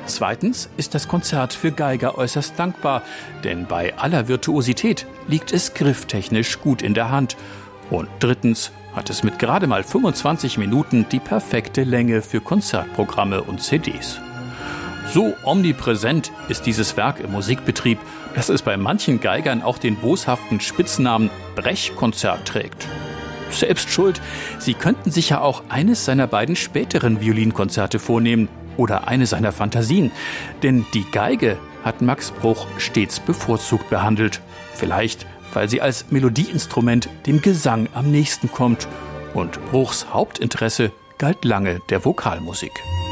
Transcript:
Zweitens ist das Konzert für Geiger äußerst dankbar, denn bei aller Virtuosität liegt es grifftechnisch gut in der Hand. Und drittens hat es mit gerade mal 25 Minuten die perfekte Länge für Konzertprogramme und CDs. So omnipräsent ist dieses Werk im Musikbetrieb, dass es bei manchen Geigern auch den boshaften Spitznamen Brechkonzert trägt. Selbst schuld, sie könnten sich ja auch eines seiner beiden späteren Violinkonzerte vornehmen oder eine seiner Fantasien. Denn die Geige hat Max Bruch stets bevorzugt behandelt. Vielleicht, weil sie als Melodieinstrument dem Gesang am nächsten kommt. Und Bruchs Hauptinteresse galt lange der Vokalmusik.